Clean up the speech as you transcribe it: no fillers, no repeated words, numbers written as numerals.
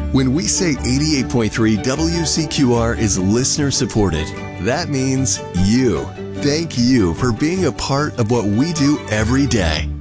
When we say 88.3 WCQR is listener supported, that means you. Thank you for being a part of what we do every day.